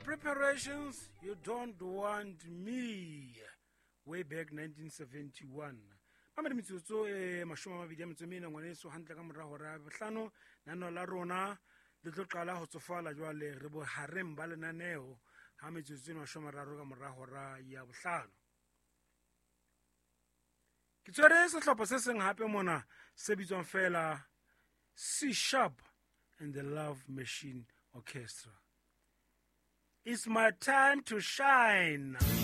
Preparations, You Don't Want Me, way back 1971. Mamadi metsotso mashome a mabedi a metso e mene ngwaneso hantle ka morago ra bohlano nano la rona le tlo qala ho tsofala jwale re bo hareng ba lenaneo ha metsotso e mashome a mararo ka morago ra ya bohlano. Ke tswere sehlopha se seng hape mona se bitswang fela C Sharp and the Love Machine Orchestra. It's my time to shine.